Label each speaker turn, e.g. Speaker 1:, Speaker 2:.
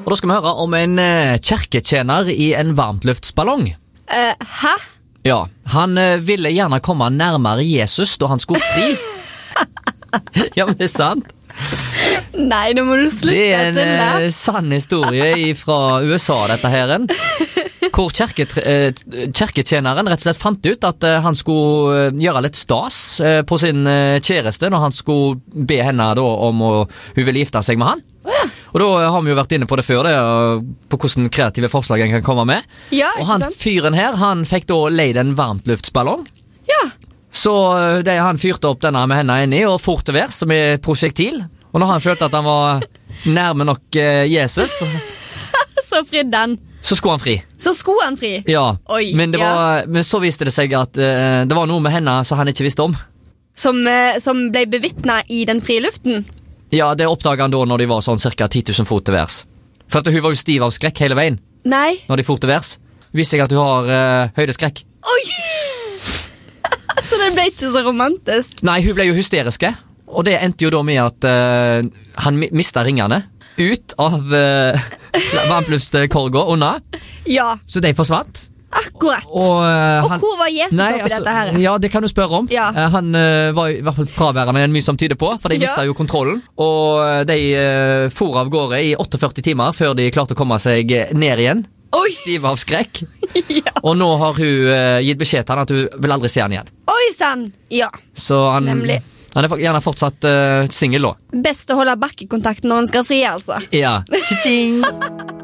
Speaker 1: Og da skal vi høre om en kjerketjener I en varmtluftsballong.
Speaker 2: Hæ?
Speaker 1: Ja, han ville gjerne komme nærmere Jesus da han skulle fri. Ja, men det sant.
Speaker 2: Nei, nå må du slutte
Speaker 1: Det en sann historie fra USA, dette her. Hvor kjerketjeneren rett og slett fant ut at han skulle gjøre litt stas på sin kjæreste når han skulle be henne da om hun ville gifte seg med han. Og da har vi jo vært inne på det før, på hvordan kreative forslag en kan komme med.
Speaker 2: Ja,
Speaker 1: og han fyren her, han fikk da leid en varmtluftsballong.
Speaker 2: Ja.
Speaker 1: Så han fyrte opp denne med henne inni og for til værs som et prosjektil. Og når han følte at han var nærme nok Jesus,
Speaker 2: så fridde han.
Speaker 1: Så skulle han fri.
Speaker 2: Så skulle han fri?
Speaker 1: Ja,
Speaker 2: Oi,
Speaker 1: men, men så viste det seg at det var noe med henne som han ikke visste om.
Speaker 2: Som ble bevitnet I den frie luften?
Speaker 1: Ja, det oppdaget han da når de var sånn cirka 10 000 fot til værs. For at hun var jo stiv av skrekk hele veien.
Speaker 2: Nei.
Speaker 1: Når de for til værs. Visste jeg at hun har høydeskrekk.
Speaker 2: Oi! Så det ble ikke så romantisk.
Speaker 1: Nei, hun ble jo hysteriske. Og det endte jo da med at han mistet ringene ut av varmtluftskorga unna.
Speaker 2: Ja.
Speaker 1: Så de forsvant.
Speaker 2: Akkurat.
Speaker 1: Og
Speaker 2: hvor var Jesus oppi dette her?
Speaker 1: Ja, det kan du spørre om.
Speaker 2: Ja.
Speaker 1: Han var I hvert fall fraværende en mye som tyder på, for de mistet jo kontrollen. Og de for av gårde I 48 timer før de klarte å komme seg ned igjen.
Speaker 2: Oi.
Speaker 1: Stiv av skrekk.
Speaker 2: Ja.
Speaker 1: Og nå har hun gitt beskjed til han at hun vil aldri se han igjen.
Speaker 2: Oi, sann. Ja.
Speaker 1: Så han gjerne fortsatt single da.
Speaker 2: Best å holde bakkekontakten når han skal fri, altså.
Speaker 1: Ja. Tjing!